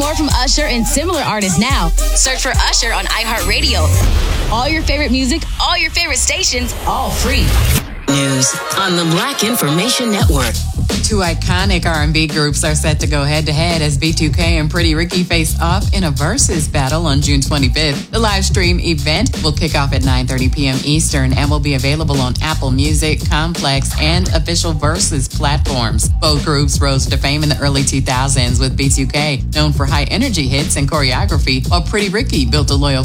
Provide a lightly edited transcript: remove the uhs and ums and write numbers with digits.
more from Usher and similar artists now. Search for Usher on iHeartRadio. All your favorite music, all your favorite stations, all free. News on the Black Information Network. Two iconic R&B groups are set to go head-to-head as B2K and Pretty Ricky face off in a versus battle on June 25th. The live stream event will kick off at 9:30 p.m. Eastern and will be available on Apple Music, Complex, and official versus platforms. Both groups rose to fame in the early 2000s with B2K, known for high-energy hits and choreography, while Pretty Ricky built a loyal